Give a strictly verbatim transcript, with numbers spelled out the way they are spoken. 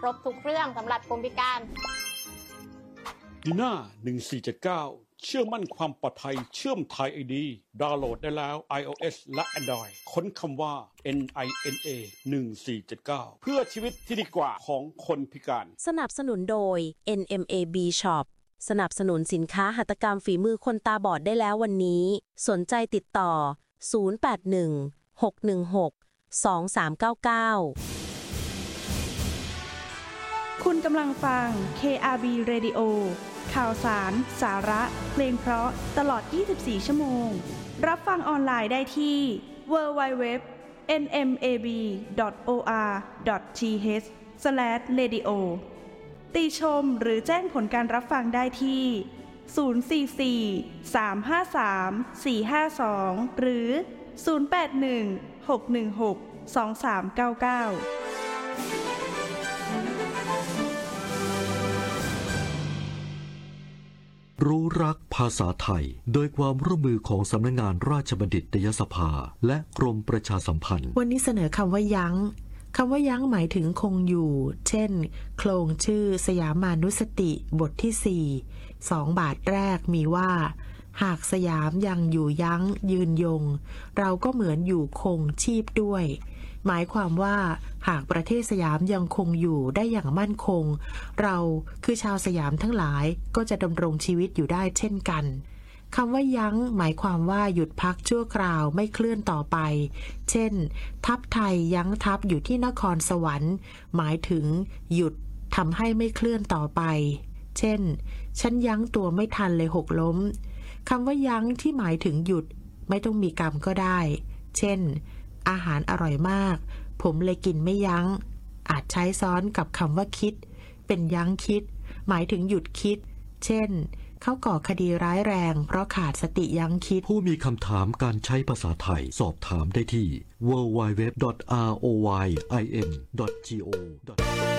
ครบทุกเรื่องสำหรับคนพิการดีน่าหนึ่งสี่เจ็ดเก้าเชื่อมั่นความปลอดภัยเชื่อมไทย ไอ ดี ดาวน์โหลดได้แล้ว iOS และ Android ค้นคำว่า เอ็น ไอ เอ็น เอ หนึ่งสี่เจ็ดเก้า เพื่อชีวิตที่ดีกว่าของคนพิการสนับสนุนโดย เอ็น เอ็ม เอ บี Shop สนับสนุนสินค้าหัตถกรรมฝีมือคนตาบอดได้แล้ววันนี้สนใจติดต่อศูนย์ แปด หนึ่ง หก หนึ่ง หก สอง สาม เก้า เก้าคุณกำลังฟัง เค อาร์ บี Radio ข่าวสาร สาระ เพลงเพราะตลอดยี่สิบสี่ชั่วโมงรับฟังออนไลน์ได้ที่ ดับเบิลยู ดับเบิลยู ดับเบิลยู ดอท เอ็น เอ็ม เอ บี ดอท โอ อาร์ ดอท ที เอช สแลช เรดิโอ ติชมหรือแจ้งผลการรับฟังได้ที่ศูนย์ สี่ สี่ สาม ห้า สาม สี่ ห้า สองหรือศูนย์ แปด หนึ่ง หก หนึ่ง หก สอง สาม เก้า เก้ารู้รักภาษาไทยโดยความร่วมมือของสำนักงานราชบัณฑิตยสภาและกรมประชาสัมพันธ์วันนี้เสนอคำว่ายั้งคำว่ายั้งหมายถึงคงอยู่เช่นโครงชื่อสยามานุสติบทที่สี่สองบาทแรกมีว่าหากสยามยังอยู่ยั้งยืนยงเราก็เหมือนอยู่คงชีพด้วยหมายความว่าหากประเทศสยามยังคงอยู่ได้อย่างมั่นคงเราคือชาวสยามทั้งหลายก็จะดำรงชีวิตอยู่ได้เช่นกันคำว่ายั้งหมายความว่าหยุดพักชั่วคราวไม่เคลื่อนต่อไปเช่นทัพไทยยั้งทัพอยู่ที่นครสวรรค์หมายถึงหยุดทำให้ไม่เคลื่อนต่อไปเช่นฉันยั้งตัวไม่ทันเลยหกล้มคำว่ายั้งที่หมายถึงหยุดไม่ต้องมีกรรมก็ได้เช่นอาหารอร่อยมากผมเลยกินไม่ยั้งอาจใช้ซ้อนกับคำว่าคิดเป็นยั้งคิดหมายถึงหยุดคิดเช่นเขาก่อคดีร้ายแรงเพราะขาดสติยั้งคิดผู้มีคำถามการใช้ภาษาไทยสอบถามได้ที่ ดับเบิลยู ดับเบิลยู ดับเบิลยู ดอท อาร์ โอ วาย ไอ เอ็น ดอท จี โอ